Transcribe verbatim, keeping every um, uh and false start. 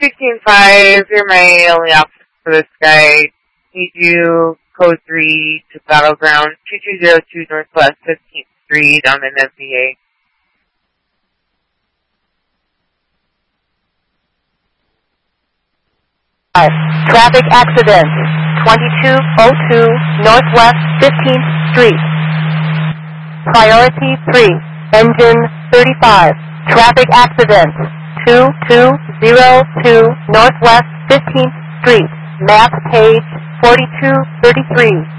sixteen five, you're my only option for this guy. Need you code three to Battleground, two two zero two Northwest fifteenth Street on an M V A. Traffic accident, twenty-two oh two Northwest fifteenth Street. Priority three, engine thirty-five. Traffic accident, two two zero two Northwest fifteenth Street. Map page forty-two thirty-three.